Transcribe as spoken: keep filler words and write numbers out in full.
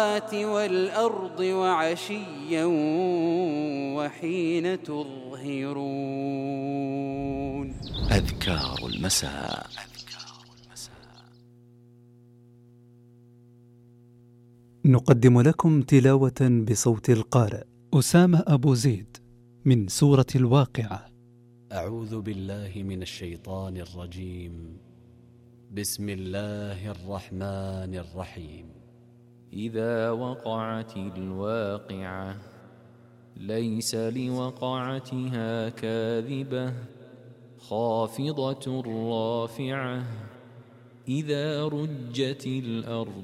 والأرض وعشيا وحين تظهرون. أذكار المساء. نقدم لكم تلاوة بصوت القارئ أسامة أبو زيد من سورة الواقعة. أعوذ بالله من الشيطان الرجيم. بسم الله الرحمن الرحيم. إذا وقعت الواقعة ليس لوقعتها كاذبة خافضة رافعة. إذا رجت الأرض